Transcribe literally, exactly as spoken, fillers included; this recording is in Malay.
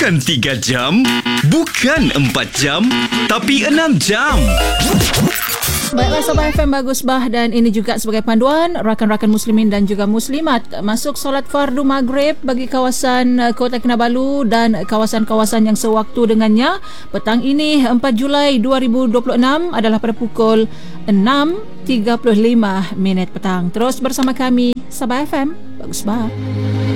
Bukan tiga jam, bukan empat jam, tapi enam jam. Baiklah Sobat F M, bagus bah, dan ini juga sebagai panduan rakan-rakan muslimin dan juga muslimat masuk solat fardu maghrib bagi kawasan uh, Kota Kinabalu dan kawasan-kawasan yang sewaktu dengannya. Petang ini empat Julai dua ribu dua puluh enam adalah pada pukul enam tiga puluh lima minit petang. Terus bersama kami Sabah F M, bagus bah.